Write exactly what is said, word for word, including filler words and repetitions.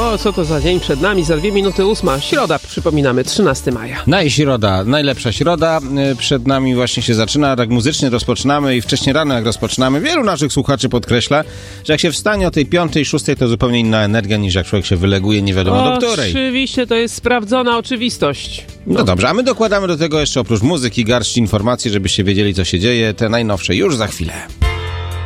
O, co to za dzień przed nami? Za dwie minuty ósma. Środa, przypominamy, trzynastego maja. Najśroda, najlepsza środa. Przed nami właśnie się zaczyna. Tak muzycznie rozpoczynamy i wcześniej rano jak rozpoczynamy. Wielu naszych słuchaczy podkreśla, że jak się wstanie o tej piątej, szóstej, to zupełnie inna energia niż jak człowiek się wyleguje nie wiadomo o, do której. Oczywiście, to jest sprawdzona oczywistość. No. no dobrze, a my dokładamy do tego jeszcze oprócz muzyki garść informacji, żebyście wiedzieli, co się dzieje. Te najnowsze już za chwilę.